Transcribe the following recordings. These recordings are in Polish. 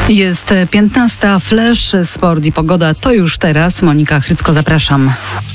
Jest 15. Flash, sport i pogoda. To już teraz. Monika Chrycko, zapraszam.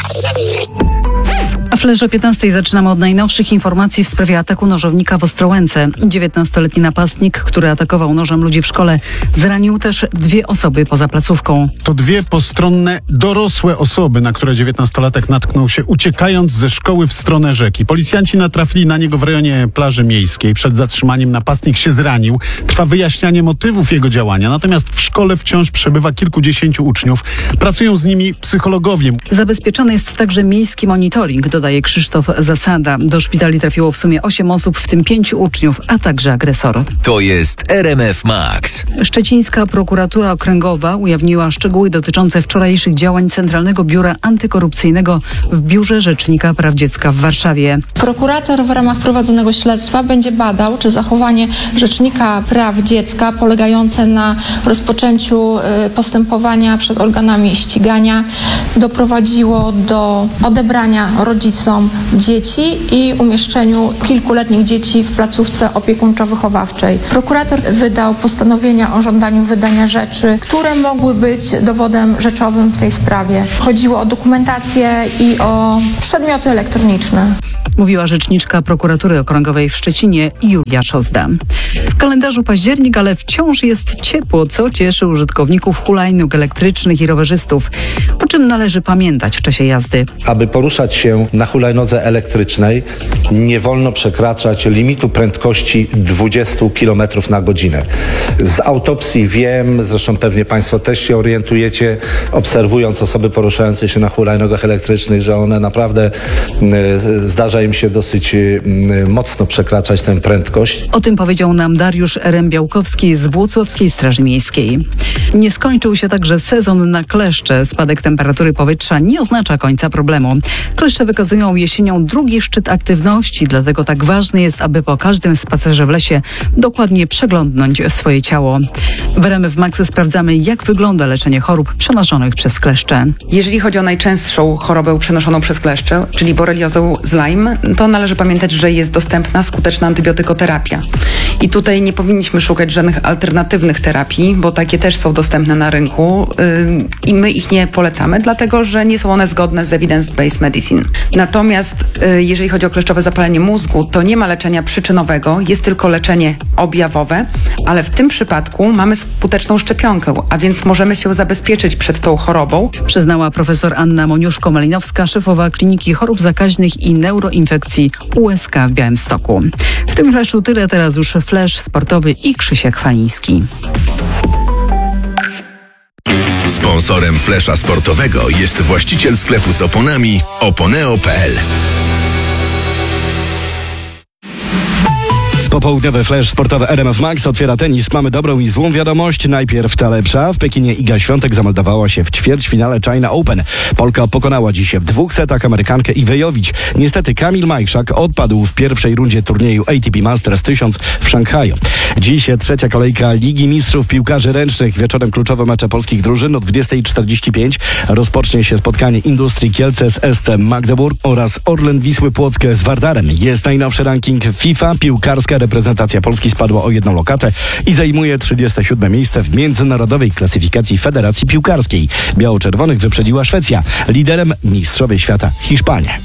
A Flash o 15 zaczynamy od najnowszych informacji w sprawie ataku nożownika w Ostrołęce. 19-letni napastnik, który atakował nożem ludzi w szkole, zranił też 2 osoby poza placówką. To 2 postronne, dorosłe osoby, na które 19-latek natknął się uciekając ze szkoły w stronę rzeki. Policjanci natrafili na niego w rejonie plaży miejskiej. Przed zatrzymaniem napastnik się zranił. Trwa wyjaśnianie motywów jego działania. Natomiast w szkole wciąż przebywa kilkudziesięciu uczniów. Pracują z nimi psychologowie. Zabezpieczony jest także miejski monitoring, dodaje Krzysztof Zasada. Do szpitali trafiło w sumie 8 osób, w tym 5 uczniów, a także agresor. To jest RMF Max. Szczecińska prokuratura okręgowa ujawniła szczegóły dotyczące wczorajszych działań Centralnego Biura Antykorupcyjnego w Biurze Rzecznika Praw Dziecka w Warszawie. Prokurator w ramach prowadzonego śledztwa będzie badał, czy zachowanie Rzecznika Praw Dziecka polegające na rozpoczęciu postępowania przed organami ścigania doprowadziło do odebrania rodzicom dzieci i umieszczeniu kilkuletnich dzieci w placówce opiekuńczo-wychowawczej. Prokurator wydał postanowienia o żądaniu wydania rzeczy, które mogły być dowodem rzeczowym w tej sprawie. Chodziło o dokumentację i o przedmioty elektroniczne. Mówiła rzeczniczka prokuratury okręgowej w Szczecinie Julia Szozda. W kalendarzu październik, ale wciąż jest ciepło, co cieszy użytkowników hulajnóg elektrycznych i rowerzystów. O czym należy pamiętać w czasie jazdy? Aby poruszać się na hulajnodze elektrycznej, nie wolno przekraczać limitu prędkości 20 km na godzinę. Z autopsji wiem, zresztą pewnie Państwo też się orientujecie, obserwując osoby poruszające się na hulajnogach elektrycznych, że one naprawdę zdarza im się dosyć mocno przekraczać tę prędkość. O tym powiedział nam Dariusz Rembiałkowski z Włocławskiej Straży Miejskiej. Nie skończył się także sezon na kleszcze. Spadek temperatury powietrza nie oznacza końca problemu. Kleszcze wykazują jesienią drugi szczyt aktywności, dlatego tak ważne jest, aby po każdym spacerze w lesie dokładnie przeglądnąć swoje ciało. W RMF Max sprawdzamy, jak wygląda leczenie chorób przenoszonych przez kleszcze. Jeżeli chodzi o najczęstszą chorobę przenoszoną przez kleszcze, czyli boreliozę z Lyme, to należy pamiętać, że jest dostępna skuteczna antybiotykoterapia. I tutaj nie powinniśmy szukać żadnych alternatywnych terapii, bo takie też są dostępne na rynku i my ich nie polecamy, dlatego że nie są one zgodne z evidence-based medicine. Natomiast jeżeli chodzi o kleszczowe zapalenie mózgu, to nie ma leczenia przyczynowego, jest tylko leczenie objawowe, ale w tym przypadku mamy skuteczną szczepionkę, a więc możemy się zabezpieczyć przed tą chorobą. Przyznała profesor Anna Moniuszko-Malinowska, szefowa Kliniki Chorób Zakaźnych i Neuroinfekcji USK w Białymstoku. W tym flashu tyle, teraz już flash sportowy i Krzysiek Chwaliński. Sponsorem Flasha sportowego jest właściciel sklepu z oponami oponeo.pl. Popołudniowy flash sportowy RMF Max otwiera tenis. Mamy dobrą i złą wiadomość. Najpierw ta lepsza. W Pekinie Iga Świątek zameldowała się w ćwierćfinale China Open. Polka pokonała dziś w 2 setach Amerykankę Iwę Jowicz. Niestety Kamil Majchrzak odpadł w pierwszej rundzie turnieju ATP Masters 1000 w Szanghaju. Dziś trzecia kolejka Ligi Mistrzów Piłkarzy Ręcznych. Wieczorem kluczowe mecze polskich drużyn. O 20:45 rozpocznie się spotkanie Industrii Kielce z ST Magdeburg oraz Orlen Wisły Płock z Wardarem. Jest najnowszy ranking FIFA. Piłkarska reprezentacja Polski spadła o 1 lokatę i zajmuje 37 miejsce w międzynarodowej klasyfikacji Federacji Piłkarskiej. Biało-czerwonych wyprzedziła Szwecja. Liderem mistrzowie świata Hiszpania.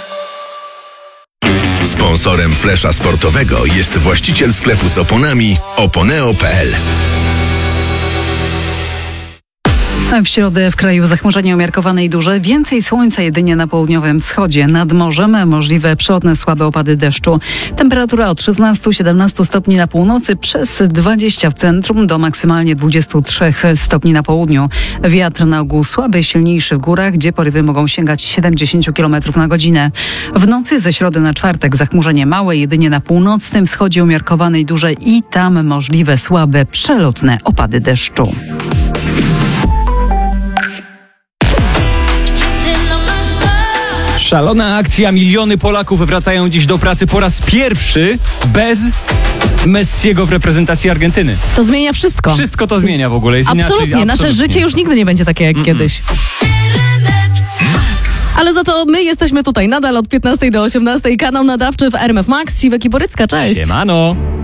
Sponsorem Flasha sportowego jest właściciel sklepu z oponami oponeo.pl. W środę w kraju zachmurzenie umiarkowane i duże. Więcej słońca jedynie na południowym wschodzie. Nad morzem możliwe przelotne słabe opady deszczu. Temperatura od 16-17 stopni na północy przez 20 w centrum do maksymalnie 23 stopni na południu. Wiatr na ogół słaby, silniejszy w górach, gdzie porywy mogą sięgać 70 km na godzinę. W nocy ze środy na czwartek zachmurzenie małe, jedynie na północnym wschodzie umiarkowane i duże i tam możliwe słabe przelotne opady deszczu. Szalona akcja, miliony Polaków wracają dziś do pracy po raz pierwszy bez Messiego w reprezentacji Argentyny. To zmienia wszystko. Wszystko to zmienia w ogóle. Jest absolutnie. Inaczej, nasze życie już nigdy nie będzie takie jak kiedyś. Ale za to my jesteśmy tutaj nadal od 15 do 18. Kanał nadawczy w RMF Max. Siwek i Borycka, cześć. Siemano.